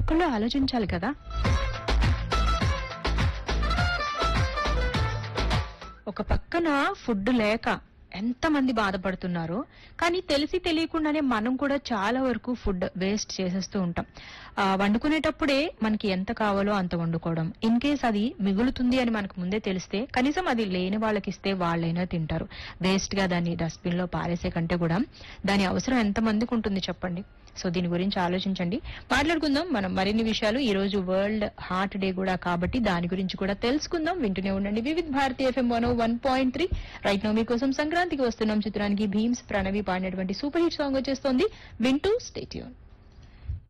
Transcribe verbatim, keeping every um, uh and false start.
ఒక్కొక్కళ్ళు ఆలోచించాలి కదా. ఒక పక్కన ఫుడ్ లేక ఎంతమంది బాధపడుతున్నారో, కానీ తెలిసి తెలియకుండానే మనం కూడా చాలా వరకు ఫుడ్ వేస్ట్ చేసేస్తూ ఉంటాం. ఆ వండుకునేటప్పుడే మనకి ఎంత కావాలో అంత వండుకోవడం, ఇన్ కేస్ అది మిగులుతుంది అని మనకు ముందే తెలిస్తే కనీసం అది లేని వాళ్ళకి ఇస్తే వాళ్ళైనా తింటారు. వేస్ట్ గా దాన్ని డస్ట్బిన్ లో పారేసే కంటే కూడా దాని అవసరం ఎంత మందికి ఉంటుంది చెప్పండి. సో దీని గురించి ఆలోచించండి. మాట్లాడుకుందాం మనం మరిన్ని విషయాలు. ఈ రోజు వరల్డ్ హార్ట్ డే కూడా కాబట్టి దాని గురించి కూడా తెలుసుకుందాం. వింటూనే ఉండండి వివిధ Bharati FM one one point three. Right no మీకోసం సంక్రాంతికి వస్తున్నాం చిత్రానికి భీమ్స్ ప్రణవి పాడినటువంటి సూపర్ హిట్ సాంగ్ వచ్చేస్తోంది. వింటూ స్టే ట్యూన్.